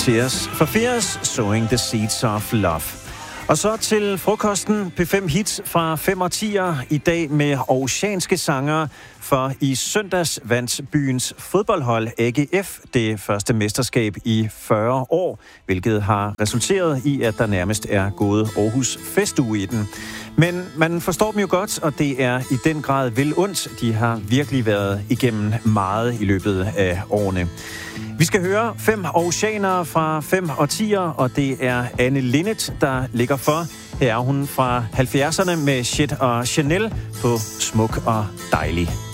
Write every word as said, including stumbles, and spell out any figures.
Tears for Fears, Sowing the Seeds of Love. Og så til frokosten, P fem hits fra fem årtier, i dag med oceanske sangere, for i søndags vandt byens fodboldhold A G F det første mesterskab i fyrre år, hvilket har resulteret i, at der nærmest er gået Aarhus festuge i den. Men man forstår dem jo godt, og det er i den grad vel ondt. De har virkelig været igennem meget i løbet af årene. Vi skal høre fem oceanere fra fem årtier, og det er Anne Linnet, der ligger for. Her er hun fra halvfjerdserne med Shit og Chanel på Smuk og Dejlig.